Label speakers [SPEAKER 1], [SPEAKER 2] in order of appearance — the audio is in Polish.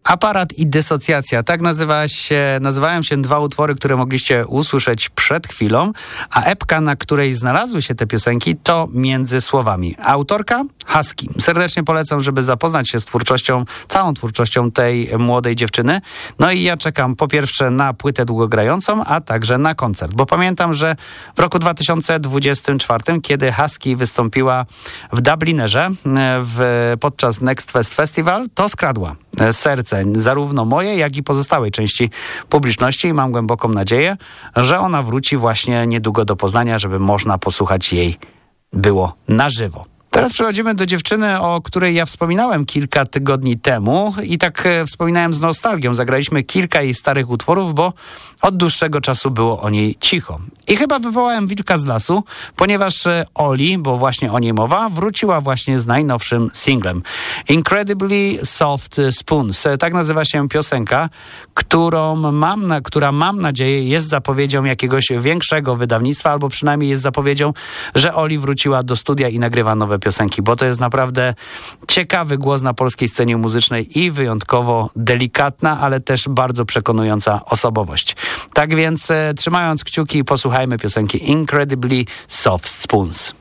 [SPEAKER 1] Aparat i dysocjacja. Tak nazywają się dwa utwory, które mogliście usłyszeć przed chwilą, a epka, na której znalazły się te piosenki, to Między słowami. Autorka? Husky. Serdecznie polecam, żeby zapoznać się z całą twórczością tej młodej dziewczyny. No i ja czekam po pierwsze na płytę długogrającą, a także na koncert, bo pamiętam, że w roku 2024, kiedy Husky wystąpiła w Dublinerze podczas Next Fest Festival, to skradła serce zarówno moje, jak i pozostałej części publiczności i mam głęboką nadzieję, że ona wróci właśnie niedługo do Poznania, żeby można posłuchać jej było na żywo. Teraz przechodzimy do dziewczyny, o której ja wspominałem kilka tygodni temu i tak wspominałem z nostalgią. Zagraliśmy kilka jej starych utworów, bo od dłuższego czasu było o niej cicho. I chyba wywołałem wilka z lasu, ponieważ Oli, bo właśnie o niej mowa, wróciła właśnie z najnowszym singlem. Incredibly Soft Spoons. Tak nazywa się piosenka, która mam nadzieję jest zapowiedzią jakiegoś większego wydawnictwa, albo przynajmniej jest zapowiedzią, że Oli wróciła do studia i nagrywa nowe piosenki, bo to jest naprawdę ciekawy głos na polskiej scenie muzycznej i wyjątkowo delikatna, ale też bardzo przekonująca osobowość. Tak więc trzymając kciuki, posłuchajmy piosenki Incredibly Soft Spoons.